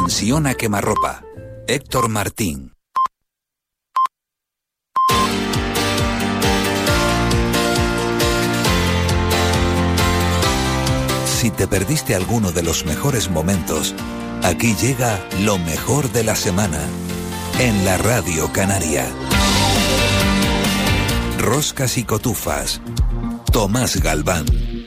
Mansión a quemarropa. Héctor Martín. Si te perdiste alguno de los mejores momentos, aquí llega lo mejor de la semana en la Radio Canaria. Roscas y cotufas. Tomás Galván.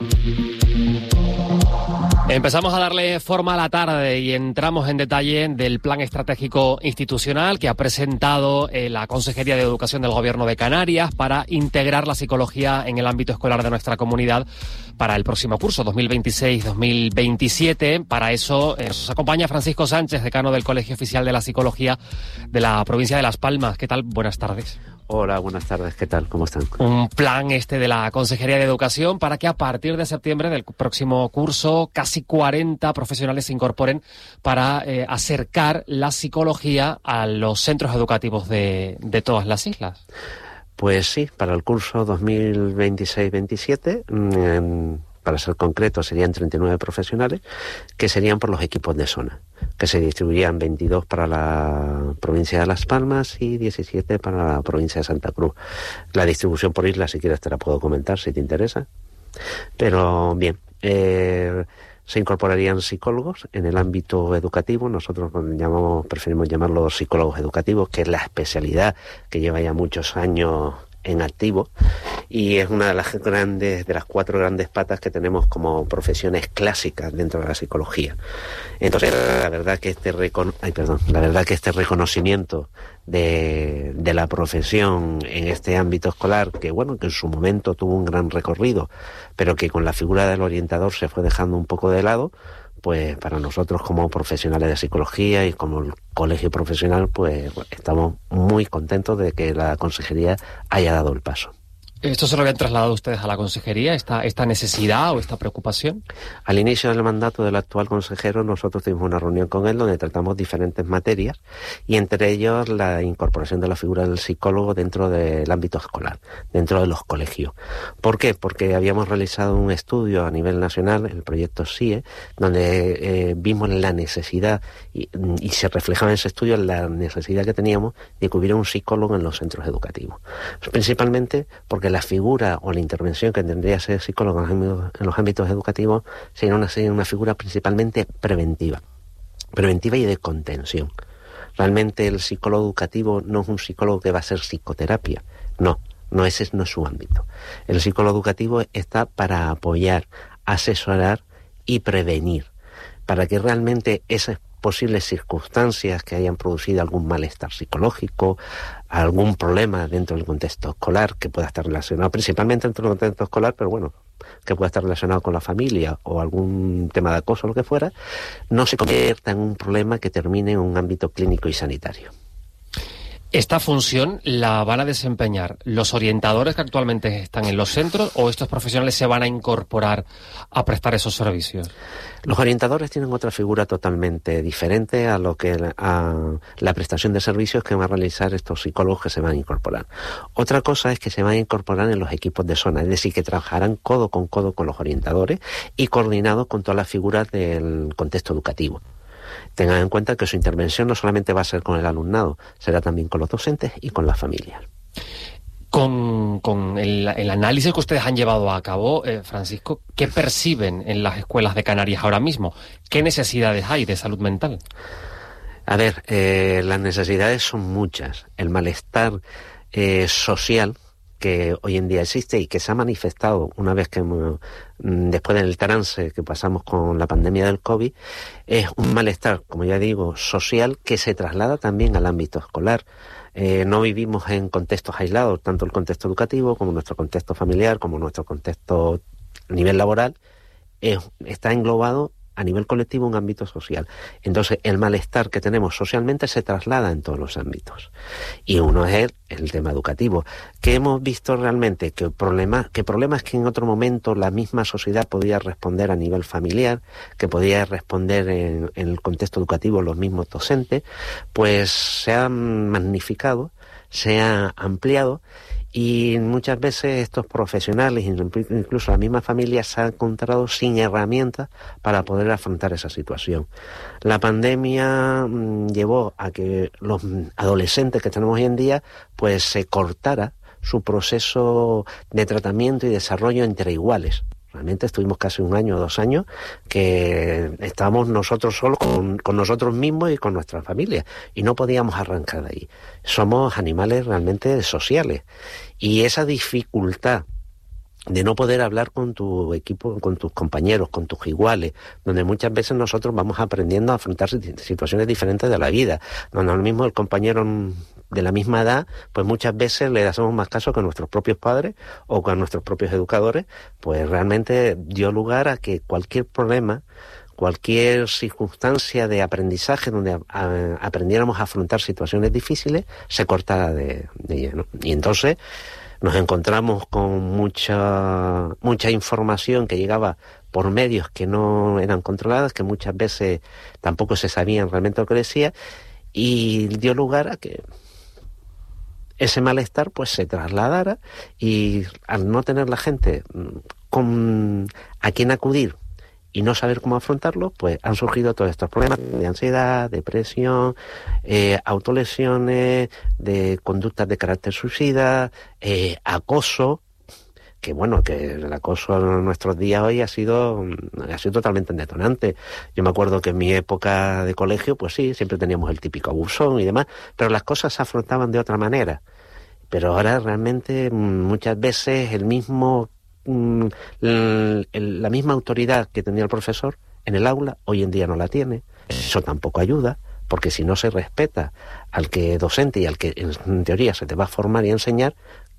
Empezamos a darle forma a la tarde y entramos en detalle del plan estratégico institucional que ha presentado la Consejería de Educación del Gobierno de Canarias para integrar la psicología en el ámbito escolar de nuestra comunidad para el próximo curso 2026-2027. Para eso nos acompaña Francisco Sánchez, decano del Colegio Oficial de la Psicología de la provincia de Las Palmas. ¿Qué tal? Buenas tardes. Hola, buenas tardes. ¿Qué tal? ¿Cómo están? Un plan de la Consejería de Educación para que a partir de septiembre del próximo curso casi 40 profesionales se incorporen para acercar la psicología a los centros educativos de todas las islas. Pues sí, para el curso 2026-27, para ser concreto, serían 39 profesionales que serían por los equipos de zona, que se distribuirían 22 para la provincia de Las Palmas y 17 para la provincia de Santa Cruz. La distribución por isla, si quieres, te la puedo comentar, si te interesa. Pero bien, se incorporarían psicólogos en el ámbito educativo. Nosotros preferimos llamarlos psicólogos educativos, que es la especialidad que lleva ya muchos años en activo y es una de las cuatro grandes patas que tenemos como profesiones clásicas dentro de la psicología. Entonces, la verdad que este reconocimiento de la profesión en este ámbito escolar, que en su momento tuvo un gran recorrido, pero que con la figura del orientador se fue dejando un poco de lado, pues para nosotros como profesionales de psicología y como el colegio profesional, pues estamos muy contentos de que la consejería haya dado el paso. ¿Esto se lo habían trasladado ustedes a la consejería, esta necesidad o esta preocupación? Al inicio del mandato del actual consejero, nosotros tuvimos una reunión con él donde tratamos diferentes materias y entre ellos la incorporación de la figura del psicólogo dentro del ámbito escolar, dentro de los colegios. ¿Por qué? Porque habíamos realizado un estudio a nivel nacional, el proyecto SIE, donde vimos la necesidad y se reflejaba en ese estudio la necesidad que teníamos de que hubiera un psicólogo en los centros educativos. Principalmente porque la figura o la intervención que tendría ese psicólogo en los ámbitos educativos sería una figura principalmente preventiva y de contención. Realmente el psicólogo educativo no es un psicólogo que va a hacer psicoterapia, no, ese no es su ámbito. El psicólogo educativo está para apoyar, asesorar y prevenir, para que realmente esas posibles circunstancias que hayan producido algún malestar psicológico, algún problema dentro del contexto escolar que pueda estar relacionado, principalmente dentro del contexto escolar, pero que pueda estar relacionado con la familia o algún tema de acoso o lo que fuera, no se convierta en un problema que termine en un ámbito clínico y sanitario. ¿Esta función la van a desempeñar los orientadores que actualmente están en los centros o estos profesionales se van a incorporar a prestar esos servicios? Los orientadores tienen otra figura totalmente diferente a la prestación de servicios que van a realizar estos psicólogos que se van a incorporar. Otra cosa es que se van a incorporar en los equipos de zona, es decir, que trabajarán codo con los orientadores y coordinados con todas las figuras del contexto educativo. Tengan en cuenta que su intervención no solamente va a ser con el alumnado, será también con los docentes y con las familias. Con el análisis que ustedes han llevado a cabo, Francisco, ¿qué perciben en las escuelas de Canarias ahora mismo? ¿Qué necesidades hay de salud mental? A ver, las necesidades son muchas. El malestar social que hoy en día existe y que se ha manifestado una vez que después del trance que pasamos con la pandemia del COVID, es un malestar, como ya digo, social que se traslada también al ámbito escolar. No vivimos en contextos aislados, tanto el contexto educativo como nuestro contexto familiar, como nuestro contexto a nivel laboral, está englobado a nivel colectivo un ámbito social. Entonces, el malestar que tenemos socialmente se traslada en todos los ámbitos. Y uno es el tema educativo, que hemos visto realmente que problemas que en otro momento la misma sociedad podía responder a nivel familiar, que podía responder en el contexto educativo los mismos docentes, pues se han magnificado, se ha ampliado Y muchas veces estos profesionales, incluso la misma familia, se han encontrado sin herramientas para poder afrontar esa situación. La pandemia llevó a que los adolescentes que tenemos hoy en día, pues se cortara su proceso de tratamiento y desarrollo entre iguales. Realmente estuvimos casi 1 año o 2 años que estábamos nosotros solos con nosotros mismos y con nuestra familia y no podíamos arrancar de ahí. Somos animales realmente sociales y esa dificultad de no poder hablar con tu equipo, con tus compañeros, con tus iguales, donde muchas veces nosotros vamos aprendiendo a afrontar situaciones diferentes de la vida, donde ahora mismo el compañero de la misma edad, pues muchas veces le hacemos más caso que a nuestros propios padres o que a nuestros propios educadores, pues realmente dio lugar a que cualquier problema, cualquier circunstancia de aprendizaje donde aprendiéramos a afrontar situaciones difíciles, se cortara de lleno. Y entonces nos encontramos con mucha información que llegaba por medios que no eran controlados, que muchas veces tampoco se sabían realmente lo que decía, y dio lugar a que ese malestar pues se trasladara, y al no tener la gente a quien acudir y no saber cómo afrontarlo, pues han surgido todos estos problemas de ansiedad, depresión, autolesiones, de conductas de carácter suicida, acoso, que bueno, que el acoso en nuestros días hoy ha sido totalmente detonante. Yo me acuerdo que en mi época de colegio, pues sí, siempre teníamos el típico abusón y demás, pero las cosas se afrontaban de otra manera. Pero ahora realmente muchas veces la misma autoridad que tenía el profesor en el aula, hoy en día no la tiene. Eso tampoco ayuda, porque si no se respeta al que docente y al que en teoría se te va a formar y a enseñar,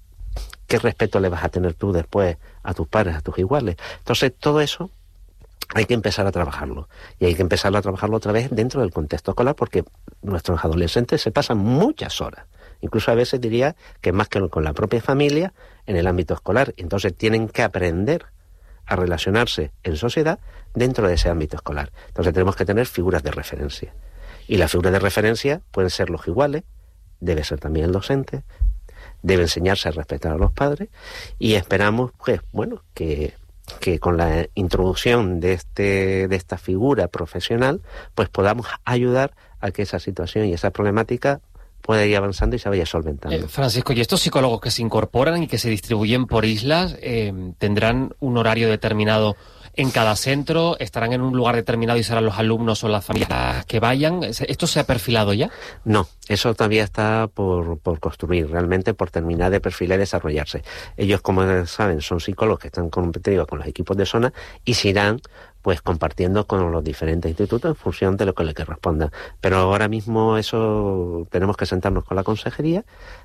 ¿qué respeto le vas a tener tú después a tus pares, a tus iguales? Entonces todo eso hay que empezar a trabajarlo, y hay que empezar a trabajarlo otra vez dentro del contexto escolar, porque nuestros adolescentes se pasan muchas horas, incluso a veces diría que más que con la propia familia, en el ámbito escolar. Entonces tienen que aprender a relacionarse en sociedad dentro de ese ámbito escolar. Entonces tenemos que tener figuras de referencia, y las figuras de referencia pueden ser los iguales, debe ser también el docente, debe enseñarse a respetar a los padres, y esperamos pues bueno que con la introducción de esta figura profesional pues podamos ayudar a que esa situación y esa problemática pueda ir avanzando y se vaya solventando. Francisco, ¿y estos psicólogos que se incorporan y que se distribuyen por islas tendrán un horario determinado en cada centro? ¿Estarán en un lugar determinado y serán los alumnos o las familias que vayan? ¿Esto se ha perfilado ya? No, eso todavía está por construir, realmente por terminar de perfilar y desarrollarse. Ellos, como saben, son psicólogos que están competitivos con los equipos de zona y se irán pues compartiendo con los diferentes institutos en función de lo que les corresponda. Pero ahora mismo eso tenemos que sentarnos con la consejería,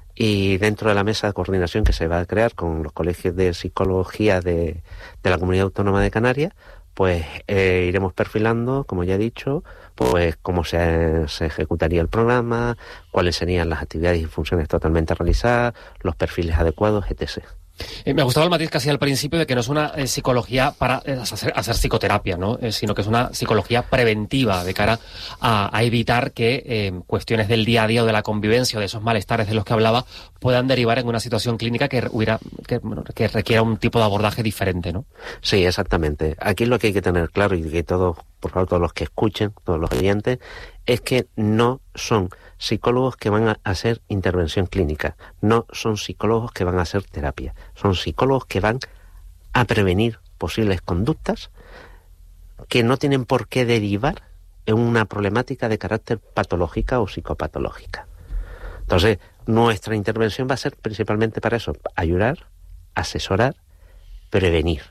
y dentro de la mesa de coordinación que se va a crear con los colegios de psicología de la Comunidad Autónoma de Canarias, pues iremos perfilando, como ya he dicho, pues cómo se ejecutaría el programa, cuáles serían las actividades y funciones totalmente realizadas, los perfiles adecuados, etc. Me ha gustado el matiz que hacía al principio de que no es una psicología para hacer psicoterapia, ¿no? Sino que es una psicología preventiva de cara a evitar que cuestiones del día a día o de la convivencia o de esos malestares de los que hablaba puedan derivar en una situación clínica que requiera un tipo de abordaje diferente, ¿no? Sí, exactamente. Aquí lo que hay que tener claro, y que todos, por favor, todos los que escuchen, todos los oyentes, es que no son psicólogos que van a hacer intervención clínica, no son psicólogos que van a hacer terapia, son psicólogos que van a prevenir posibles conductas que no tienen por qué derivar en una problemática de carácter patológica o psicopatológica. Entonces, nuestra intervención va a ser principalmente para eso: ayudar, asesorar, prevenir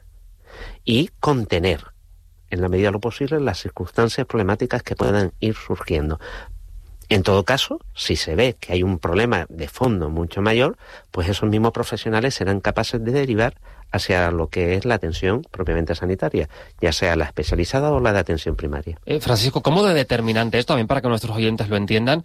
y contener, en la medida de lo posible, las circunstancias problemáticas que puedan ir surgiendo. En todo caso, si se ve que hay un problema de fondo mucho mayor, pues esos mismos profesionales serán capaces de derivar hacia lo que es la atención propiamente sanitaria, ya sea la especializada o la de atención primaria. Francisco, ¿cómo de determinante esto, también para que nuestros oyentes lo entiendan,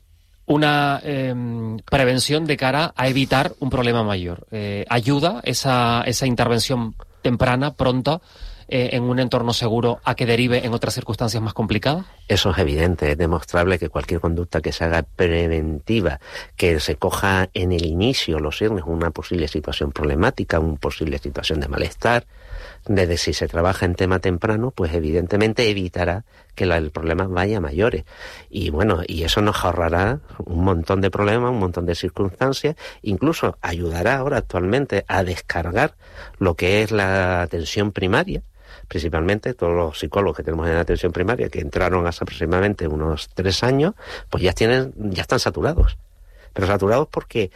una prevención de cara a evitar un problema mayor? ¿Ayuda esa intervención temprana, pronta, en un entorno seguro a que derive en otras circunstancias más complicadas? Eso es evidente, es demostrable que cualquier conducta que se haga preventiva, que se coja en el inicio los signos, una posible situación problemática, una posible situación de malestar, desde si se trabaja en tema temprano, pues evidentemente evitará que el problema vaya a mayores. Y bueno, y eso nos ahorrará un montón de problemas, un montón de circunstancias, incluso ayudará ahora actualmente a descargar lo que es la atención primaria. Principalmente todos los psicólogos que tenemos en atención primaria, que entraron hace aproximadamente unos 3 años, pues ya están saturados. Pero saturados porque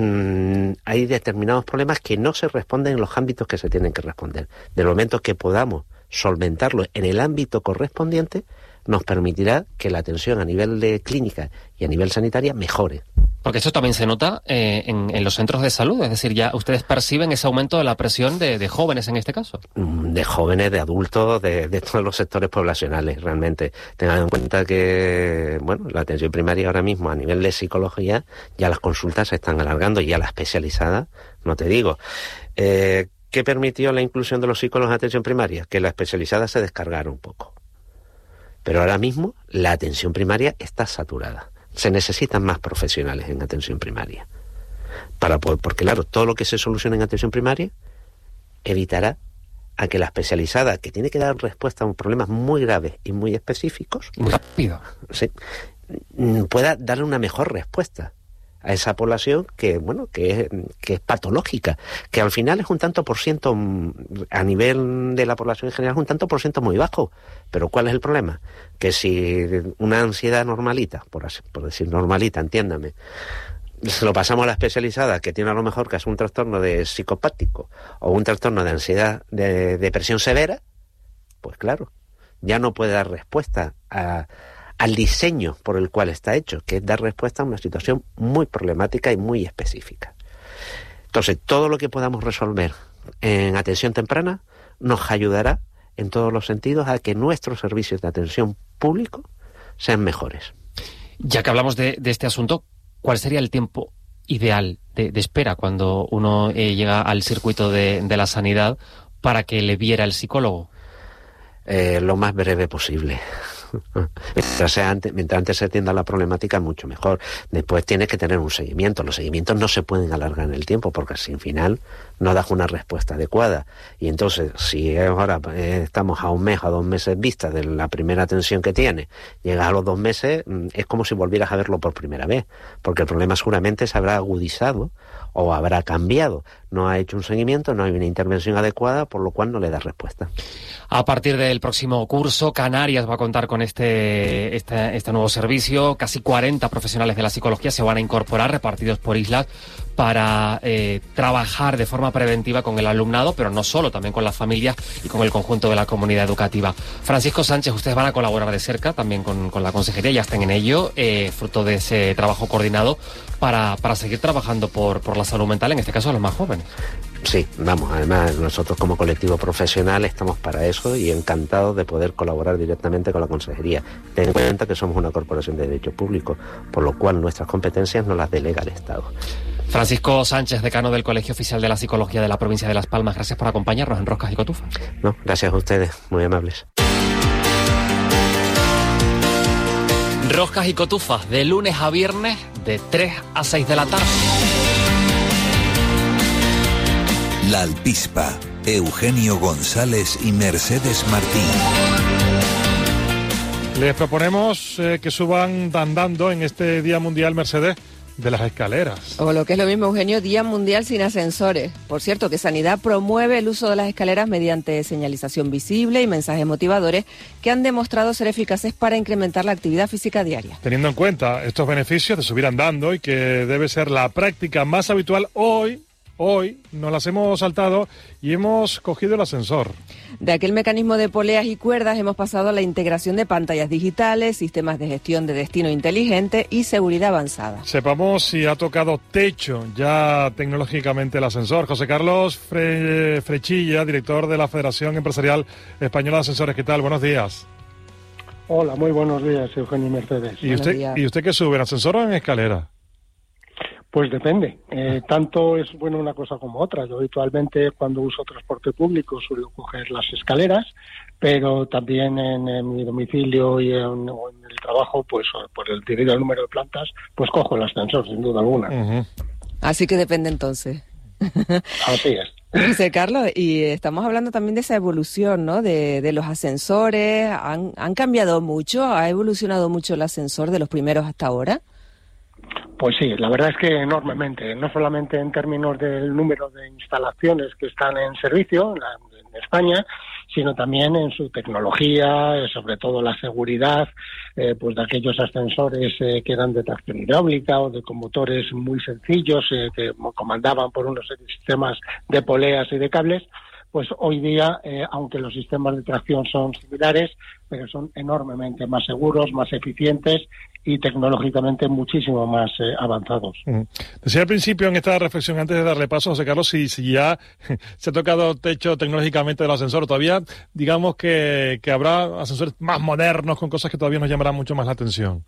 hay determinados problemas que no se responden en los ámbitos que se tienen que responder. Del momento que podamos solventarlo en el ámbito correspondiente, nos permitirá que la atención a nivel de clínica y a nivel sanitaria mejore. Porque eso también se nota en los centros de salud, es decir, ya ustedes perciben ese aumento de la presión de jóvenes en este caso. De jóvenes, de adultos, de todos los sectores poblacionales, realmente. Tengan en cuenta que, bueno, la atención primaria ahora mismo a nivel de psicología, ya las consultas se están alargando, y ya la especializada, no te digo. ¿Qué permitió la inclusión de los psicólogos en atención primaria? Que la especializada se descargara un poco. Pero ahora mismo la atención primaria está saturada. Se necesitan más profesionales en atención primaria. Porque claro, todo lo que se solucione en atención primaria evitará a que la especializada, que tiene que dar respuesta a problemas muy graves y muy específicos, Muy rápido. Sí, pueda darle una mejor respuesta a esa población que es patológica, que al final es un tanto por ciento, a nivel de la población en general, es un tanto por ciento muy bajo. Pero ¿cuál es el problema? Que si una ansiedad normalita, por decir normalita, entiéndame, se lo pasamos a la especializada, que tiene a lo mejor que es un trastorno de psicopático o un trastorno de ansiedad, de depresión severa, pues claro, ya no puede dar respuesta al diseño por el cual está hecho, que es dar respuesta a una situación muy problemática y muy específica. Entonces, todo lo que podamos resolver en atención temprana nos ayudará en todos los sentidos a que nuestros servicios de atención público sean mejores. Ya que hablamos de este asunto, ¿cuál sería el tiempo ideal de espera cuando uno llega al circuito de la sanidad para que le viera el psicólogo? Lo más breve posible. Mientras antes se atienda la problemática, mucho mejor. Después tienes que tener un seguimiento. Los seguimientos no se pueden alargar en el tiempo, porque si al final no das una respuesta adecuada. Y entonces, si ahora estamos a 1 mes, a 2 meses vista de la primera atención que tiene, llegas a los 2 meses, es como si volvieras a verlo por primera vez, porque el problema seguramente se habrá agudizado o habrá cambiado. No ha hecho un seguimiento, no hay una intervención adecuada, por lo cual no le da respuesta. A partir del próximo curso, Canarias va a contar con este nuevo servicio. Casi 40 profesionales de la psicología se van a incorporar, repartidos por islas, para trabajar de forma preventiva con el alumnado, pero no solo, también con las familias y con el conjunto de la comunidad educativa. Francisco Sánchez, ustedes van a colaborar de cerca también con la consejería, ya están en ello, fruto de ese trabajo coordinado para seguir trabajando por la salud mental, en este caso a los más jóvenes. Sí, vamos, además nosotros como colectivo profesional estamos para eso y encantados de poder colaborar directamente con la consejería. Ten en cuenta que somos una corporación de derecho público, por lo cual nuestras competencias no las delega el Estado. Francisco Sánchez, decano del Colegio Oficial de la Psicología de la provincia de Las Palmas, gracias por acompañarnos en Roscas y Cotufas. No, gracias a ustedes, muy amables. Roscas y Cotufas, de lunes a viernes, de 3 a 6 de la tarde. La Alpispa, Eugenio González y Mercedes Martín. Les proponemos que suban andando en este Día Mundial, Mercedes, de las escaleras. O lo que es lo mismo, Eugenio, Día Mundial sin ascensores. Por cierto, que Sanidad promueve el uso de las escaleras mediante señalización visible y mensajes motivadores que han demostrado ser eficaces para incrementar la actividad física diaria. Teniendo en cuenta estos beneficios de subir andando y que debe ser la práctica más habitual, hoy nos las hemos saltado y hemos cogido el ascensor. De aquel mecanismo de poleas y cuerdas hemos pasado a la integración de pantallas digitales, sistemas de gestión de destino inteligente y seguridad avanzada. Sepamos si ha tocado techo ya tecnológicamente el ascensor. José Carlos Frechilla, director de la Federación Empresarial Española de Ascensores. ¿Qué tal? Buenos días. Hola, muy buenos días, Eugenio y Mercedes. ¿Y usted qué sube, en ascensor o en escalera? Pues depende. Tanto es bueno una cosa como otra. Yo habitualmente cuando uso transporte público suelo coger las escaleras, pero también en mi domicilio y en el trabajo, pues debido al número de plantas, pues cojo el ascensor, sin duda alguna. Uh-huh. Así que depende entonces. Así es. José Carlos, y estamos hablando también de esa evolución, ¿no? De los ascensores. ¿Han cambiado mucho? ¿Ha evolucionado mucho el ascensor de los primeros hasta ahora? Pues sí, la verdad es que enormemente, no solamente en términos del número de instalaciones que están en servicio en España, sino también en su tecnología, sobre todo la seguridad, pues de aquellos ascensores que eran de tracción hidráulica o con motores muy sencillos que comandaban por unos sistemas de poleas y de cables. Pues hoy día, aunque los sistemas de tracción son similares, pero son enormemente más seguros, más eficientes y tecnológicamente muchísimo más avanzados. Decía al principio en esta reflexión, antes de darle paso a José Carlos, si ya se ha tocado techo tecnológicamente del ascensor, todavía digamos que habrá ascensores más modernos con cosas que todavía nos llamarán mucho más la atención.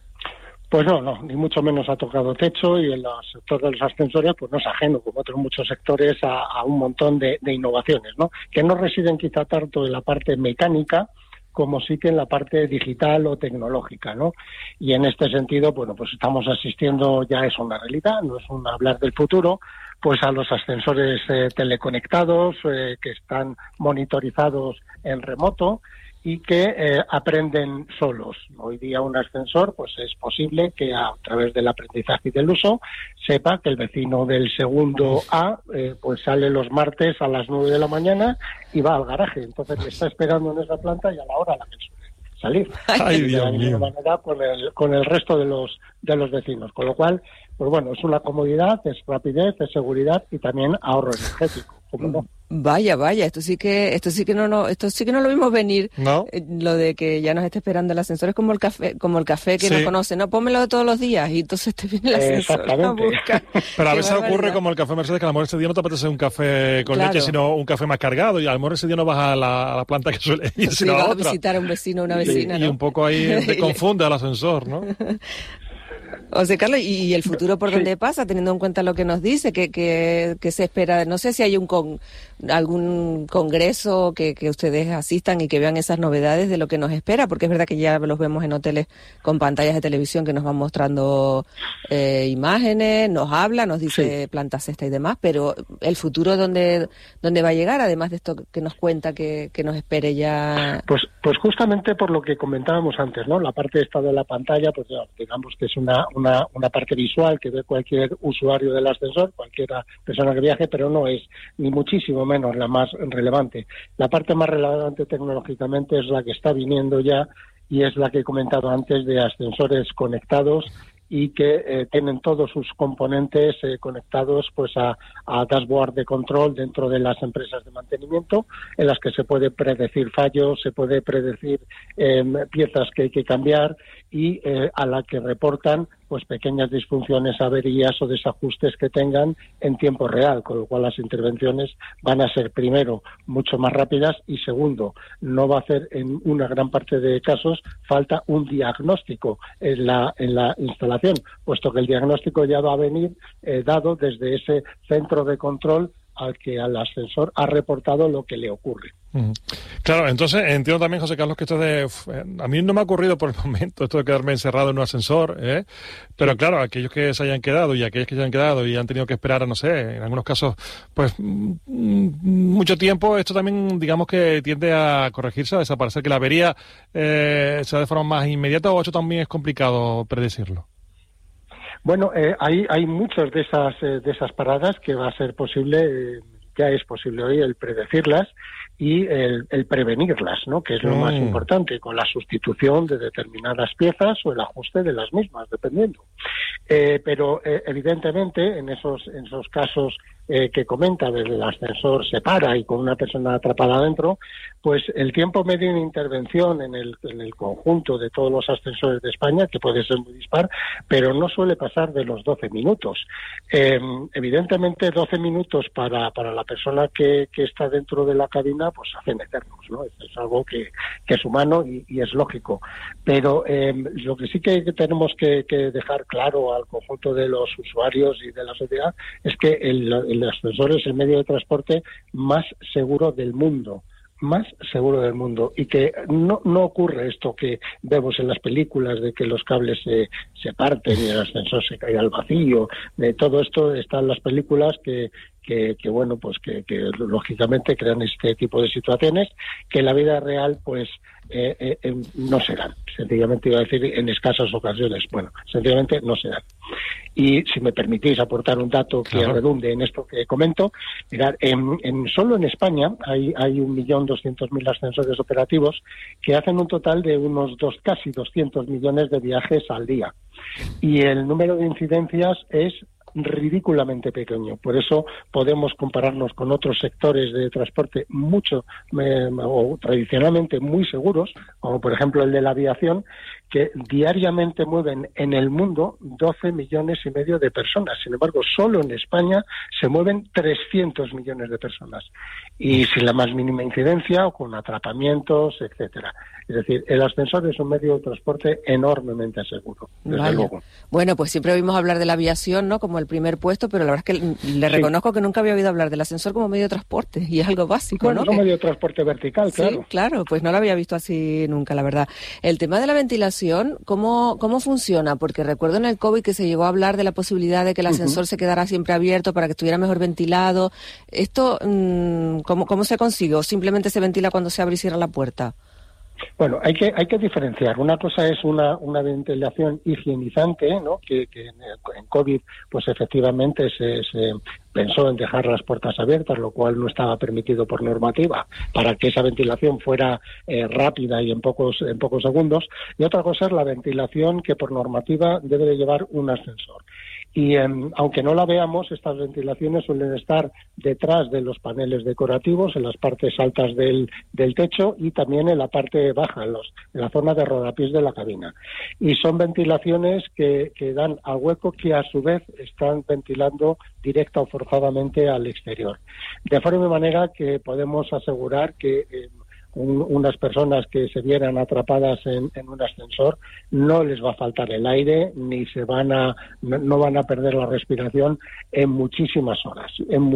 Pues no, ni mucho menos ha tocado techo, y en el sector de los ascensores pues no es ajeno, como otros muchos sectores, a un montón de innovaciones, ¿no? Que no residen quizá tanto en la parte mecánica como sí que en la parte digital o tecnológica, ¿no? Y en este sentido, bueno, pues estamos asistiendo, ya es una realidad, no es un hablar del futuro, pues a los ascensores teleconectados que están monitorizados en remoto y que aprenden solos. Hoy día un ascensor, pues es posible que a través del aprendizaje y del uso sepa que el vecino del segundo A pues sale los martes a las 9 de la mañana y va al garaje. Entonces le está esperando en esa planta y a la hora a la que suele salir. Ay, y de la misma manera con el resto de los vecinos. Con lo cual, pues bueno, es una comodidad, es rapidez, es seguridad y también ahorro energético. ¿Cómo no? Vaya, esto sí que no lo vimos venir. ¿No? Lo de que ya nos esté esperando el ascensor es como el café que nos conoce, no, pónmelo de todos los días y entonces te viene el ascensor a buscar. Pero a veces ocurre como el café Mercedes, que a lo mejor ese día no te apetece un café con leche, sino un café más cargado, y a lo mejor ese día no vas a la planta que suele ir, sino vas a otra. A visitar a un vecino o una vecina, y ¿no? un poco ahí te confunde al ascensor, ¿no? José Carlos, ¿y el futuro por dónde pasa, teniendo en cuenta lo que nos dice, que se espera? No sé si hay algún congreso que ustedes asistan y que vean esas novedades de lo que nos espera, porque es verdad que ya los vemos en hoteles con pantallas de televisión que nos van mostrando imágenes, nos habla, nos dice planta cesta y demás, pero el futuro ¿dónde va a llegar, además de esto que nos cuenta que nos espere ya? Pues justamente por lo que comentábamos antes, ¿no? La parte esta de la pantalla, pues digamos que es una parte visual que ve cualquier usuario del ascensor, cualquier persona que viaje, pero no es ni muchísimo menos la más relevante. La parte más relevante tecnológicamente es la que está viniendo ya, y es la que he comentado antes, de ascensores conectados y que tienen todos sus componentes conectados pues a dashboard de control dentro de las empresas de mantenimiento, en las que se puede predecir fallos, se puede predecir piezas que hay que cambiar, y a la que reportan pues pequeñas disfunciones, averías o desajustes que tengan en tiempo real, con lo cual las intervenciones van a ser, primero, mucho más rápidas, y segundo, no va a hacer en una gran parte de casos falta un diagnóstico en la instalación, puesto que el diagnóstico ya va a venir dado desde ese centro de control al que al ascensor ha reportado lo que le ocurre. Claro, entonces entiendo también, José Carlos, que esto a mí no me ha ocurrido por el momento esto de quedarme encerrado en un ascensor, pero claro, aquellos que se hayan quedado y aquellos que se hayan quedado y han tenido que esperar, no sé, en algunos casos, pues mucho tiempo, esto también digamos que tiende a corregirse, a desaparecer, que la avería sea de forma más inmediata, o esto también es complicado predecirlo. Bueno, hay muchas de esas paradas que va a ser posible, ya es posible hoy el predecirlas y el prevenirlas, ¿no? Que es lo más importante, con la sustitución de determinadas piezas o el ajuste de las mismas, dependiendo. Pero evidentemente en esos casos que comenta, desde el ascensor se para y con una persona atrapada adentro, pues el tiempo medio de intervención en el conjunto de todos los ascensores de España, que puede ser muy dispar, pero no suele pasar de los 12 minutos. Evidentemente 12 minutos para la persona que está dentro de la cabina vida, pues se hacen eternos, ¿no? Es algo que es humano y es lógico. Pero lo que sí que tenemos que dejar claro al conjunto de los usuarios y de la sociedad es que el ascensor es el medio de transporte más seguro del mundo. Y que no ocurre esto que vemos en las películas de que los cables se parten y el ascensor se cae al vacío. De todo esto está en las películas que bueno, pues que lógicamente crean este tipo de situaciones que en la vida real pues no se dan. Sencillamente iba a decir en escasas ocasiones. Bueno, sencillamente no se dan. Y si me permitís aportar un dato que redunde en esto que comento, mirad, solo en España hay 1.200.000 ascensores operativos que hacen un total de unos casi 200 millones de viajes al día. Y el número de incidencias es ridículamente pequeño. Por eso podemos compararnos con otros sectores de transporte o tradicionalmente muy seguros, como por ejemplo el de la aviación, que diariamente mueven en el mundo 12 millones y medio de personas. Sin embargo, solo en España se mueven 300 millones de personas. Y sin la más mínima incidencia o con atrapamientos, etcétera. Es decir, el ascensor es un medio de transporte enormemente seguro, desde luego. Bueno, pues siempre oímos hablar de la aviación, ¿no?, como el primer puesto, pero la verdad es que le reconozco que nunca había oído hablar del ascensor como medio de transporte, y es algo básico, bueno, ¿no? Es un medio de transporte vertical, claro. Sí, claro, pues no lo había visto así nunca, la verdad. El tema de la ventilación, ¿cómo funciona? Porque recuerdo en el COVID que se llegó a hablar de la posibilidad de que el ascensor se quedara siempre abierto para que estuviera mejor ventilado. ¿Esto cómo se consigue? ¿O simplemente se ventila cuando se abre y cierra la puerta? Bueno, hay que diferenciar. Una cosa es una ventilación higienizante, ¿no? Que en COVID, pues efectivamente se pensó en dejar las puertas abiertas, lo cual no estaba permitido por normativa, para que esa ventilación fuera rápida y en pocos segundos. Y otra cosa es la ventilación que por normativa debe de llevar un ascensor. Y aunque no la veamos, estas ventilaciones suelen estar detrás de los paneles decorativos, en las partes altas del techo y también en la parte baja, en la zona de rodapiés de la cabina. Y son ventilaciones que dan al hueco que a su vez están ventilando directa o forzadamente al exterior. De forma manera que podemos asegurar que unas personas que se vieran atrapadas en un ascensor no les va a faltar el aire ni no van a perder la respiración en muchísimas horas,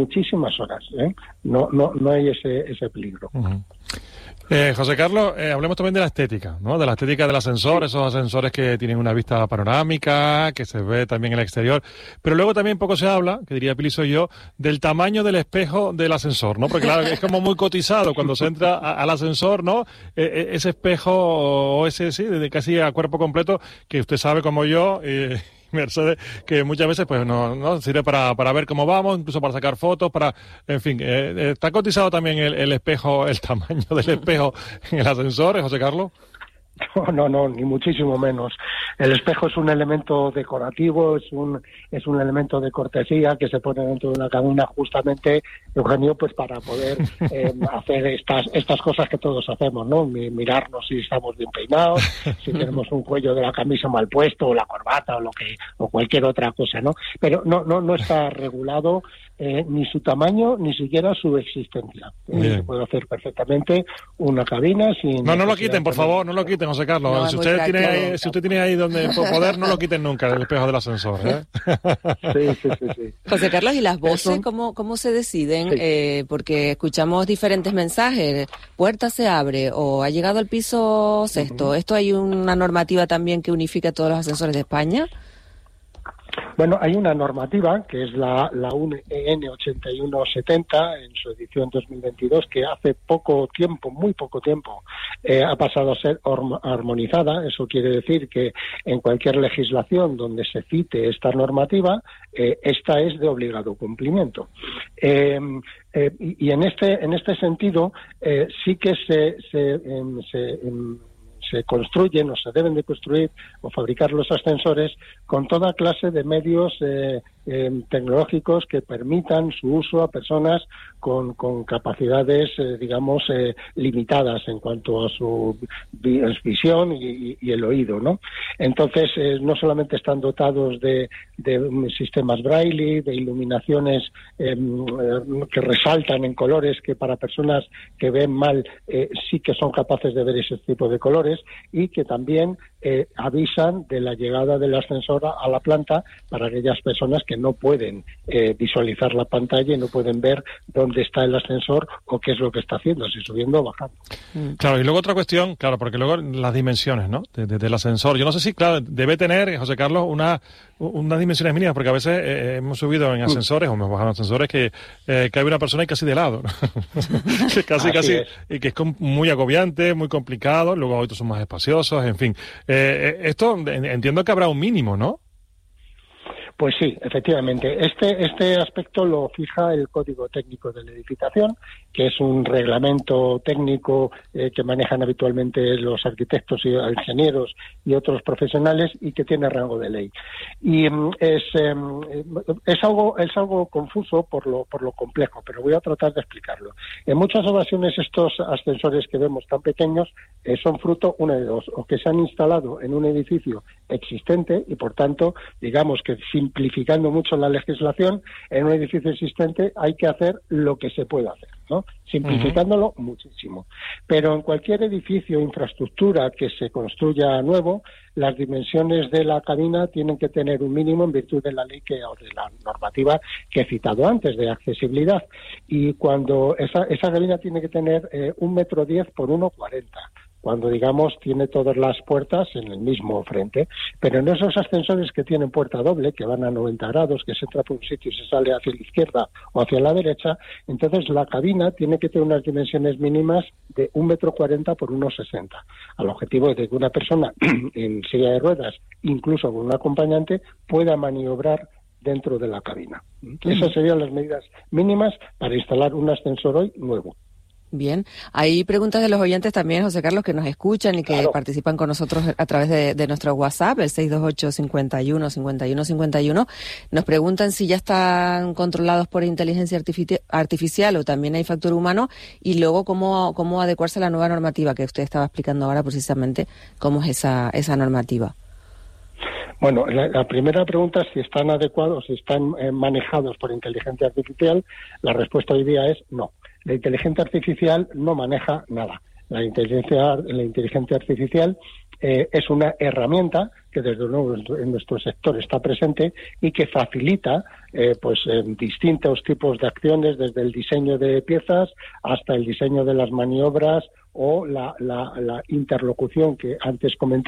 no hay ese peligro. Uh-huh. José Carlos, hablemos también de la estética, ¿no? De la estética del ascensor, esos ascensores que tienen una vista panorámica, que se ve también en el exterior. Pero luego también poco se habla, que diría Pili soy yo, del tamaño del espejo del ascensor, ¿no? Porque claro, es como muy cotizado cuando se entra al ascensor, ¿no? Ese espejo, o ese, sí, de casi a cuerpo completo, que usted sabe como yo, Mercedes, que muchas veces pues no sirve para ver cómo vamos, incluso para sacar fotos, en fin, está cotizado también el espejo, el tamaño del espejo en el ascensor, José Carlos. No, ni muchísimo menos. El espejo es un elemento decorativo, es un elemento de cortesía que se pone dentro de una cabina justamente, Eugenio, pues para poder hacer estas cosas que todos hacemos, ¿no? Mirarnos si estamos bien peinados, si tenemos un cuello de la camisa mal puesto, o la corbata, o cualquier otra cosa, ¿no? Pero no está regulado ni su tamaño, ni siquiera su existencia. Se puede hacer perfectamente una cabina sin... No lo quiten, por favor, no lo quiten, José Carlos. No, si usted tiene ahí donde poder, no lo quiten nunca, el espejo del ascensor, ¿eh? Sí. José Carlos, ¿y las voces cómo se deciden? Sí. Porque escuchamos diferentes mensajes. Puerta se abre o ha llegado al piso sexto. Uh-huh. ¿Esto hay una normativa también que unifique a todos los ascensores de España? Bueno, hay una normativa que es la EN 8170 en su edición 2022 que hace muy poco tiempo, ha pasado a ser armonizada. Eso quiere decir que en cualquier legislación donde se cite esta normativa, esta es de obligado cumplimiento. Y en este sentido sí que se construyen o se deben de construir o fabricar los ascensores con toda clase de medios tecnológicos que permitan su uso a personas con capacidades, limitadas en cuanto a su visión y el oído, ¿no? Entonces, no solamente están dotados de sistemas braille, de iluminaciones que resaltan en colores que para personas que ven mal sí que son capaces de ver ese tipo de colores, y que también avisan de la llegada del ascensor a la planta para aquellas personas que no pueden visualizar la pantalla y no pueden ver dónde está el ascensor o qué es lo que está haciendo, si subiendo o bajando. Claro, y luego otra cuestión, claro, porque luego las dimensiones, ¿no?, del ascensor. Yo no sé si, claro, debe tener, José Carlos, unas dimensiones mínimas, porque a veces hemos subido en ascensores o hemos bajado en ascensores que hay una persona y casi de lado, ¿no? que casi, y que es muy agobiante, muy complicado. Luego otros son más espaciosos, en fin. Esto entiendo que habrá un mínimo, ¿no? Pues sí, efectivamente. Este aspecto lo fija el Código Técnico de la Edificación, que es un reglamento técnico que manejan habitualmente los arquitectos y ingenieros y otros profesionales, y que tiene rango de ley. Y es algo confuso por lo complejo, pero voy a tratar de explicarlo. En muchas ocasiones estos ascensores que vemos tan pequeños son fruto, una de dos, o que se han instalado en un edificio existente y, por tanto, digamos que simplificando mucho la legislación, en un edificio existente hay que hacer lo que se puede hacer, ¿no? Simplificándolo muchísimo. Pero en cualquier edificio, infraestructura que se construya nuevo, las dimensiones de la cabina tienen que tener un mínimo en virtud de la ley o de la normativa que he citado antes, de accesibilidad. Y cuando esa cabina tiene que tener 1,10 metros por 1,40. Cuando, digamos, tiene todas las puertas en el mismo frente. Pero en esos ascensores que tienen puerta doble, que van a 90 grados, que se entra por un sitio y se sale hacia la izquierda o hacia la derecha, entonces la cabina tiene que tener unas dimensiones mínimas de 1,40 metros por 1,60. Al objetivo de que una persona en silla de ruedas, incluso con un acompañante, pueda maniobrar dentro de la cabina. Esas serían las medidas mínimas para instalar un ascensor hoy nuevo. Bien, hay preguntas de los oyentes también, José Carlos, que nos escuchan y que participan con nosotros a través de nuestro WhatsApp, el 628-51-51-51. Nos preguntan si ya están controlados por inteligencia artificial o también hay factor humano, y luego cómo adecuarse a la nueva normativa que usted estaba explicando ahora precisamente, cómo es esa normativa. Bueno, la primera pregunta es si están adecuados, si están manejados por inteligencia artificial. La respuesta hoy día es no. La inteligencia artificial no maneja nada. La inteligencia artificial es una herramienta que desde luego en nuestro sector está presente y que facilita distintos tipos de acciones, desde el diseño de piezas hasta el diseño de las maniobras o la interlocución que antes comentaba